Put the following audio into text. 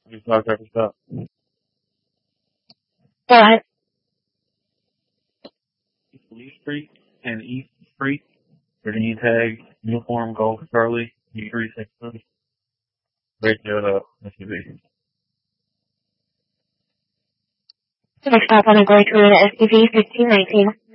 Just stop, stop, stop. Go ahead. Lee Street and East Street, Virginia Tag, Uniform Golf Charlie, U360, Red Toyota SUV. Next stop on a gray Toyota SUV 1519.